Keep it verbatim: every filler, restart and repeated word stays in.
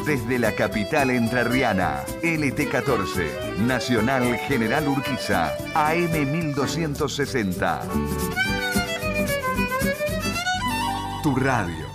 desde la capital entrerriana. L T catorce, Nacional General Urquiza, A M mil doscientos sesenta. Tu radio.